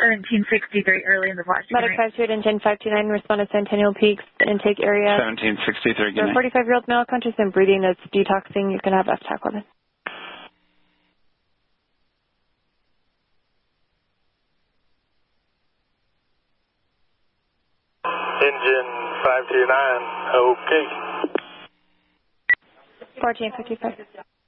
Or 1963, early in the flash. Medic 528, engine 529, respond to Centennial Peaks, intake area. 1763, good night. 45-year-old male, conscious and breathing, that's detoxing. You can have FTAC on it. Engine 529, okay. 1455.